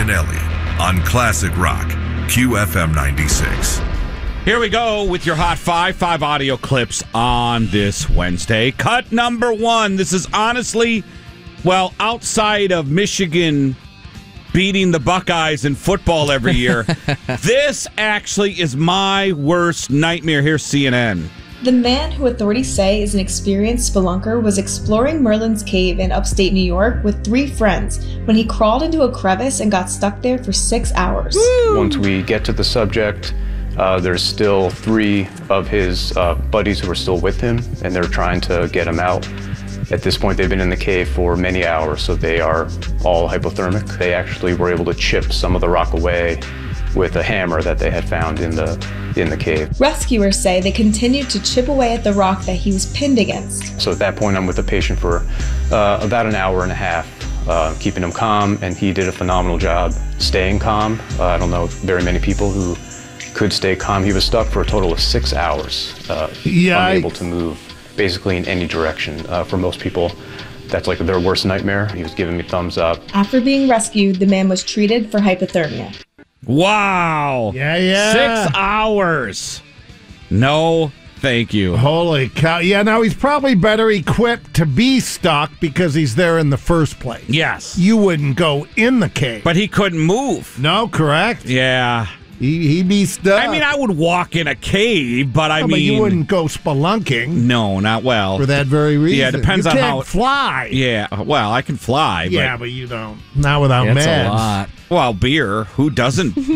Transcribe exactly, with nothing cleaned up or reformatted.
and Elliott on Classic Rock, Q F M ninety-six. Here we go with your Hot Five, five audio clips on this Wednesday. Cut number one. This is honestly, well, outside of Michigan beating the Buckeyes in football every year, this actually is my worst nightmare. Here's C N N. The man who authorities say is an experienced spelunker was exploring Merlin's Cave in upstate New York with three friends when he crawled into a crevice and got stuck there for six hours. Woo! Once we get to the subject, uh, there's still three of his uh, buddies who are still with him, and they're trying to get him out. At this point, they've been in the cave for many hours, so they are all hypothermic. They actually were able to chip some of the rock away with a hammer that they had found in the in the cave. Rescuers say they continued to chip away at the rock that he was pinned against. So at that point, I'm with the patient for uh, about an hour and a half, uh, keeping him calm, and he did a phenomenal job staying calm. Uh, I don't know very many people who could stay calm. He was stuck for a total of six hours, uh, unable to move basically in any direction. Uh, for most people, that's like their worst nightmare. He was giving me thumbs up. After being rescued, the man was treated for hypothermia. Wow. Yeah, yeah. Six hours. No, thank you. Holy cow. Yeah, now he's probably better equipped to be stuck because he's there in the first place. Yes. You wouldn't go in the cave. But he couldn't move. No, correct? Yeah. He, he'd be stuck. I mean, I would walk in a cave, but I no, mean... But you wouldn't go spelunking. No, not well. For that very reason. Yeah, it depends you on can't how... fly. Yeah, well, I can fly. Yeah, but, but you don't. Not without That's meds. a lot. Well, beer. Who doesn't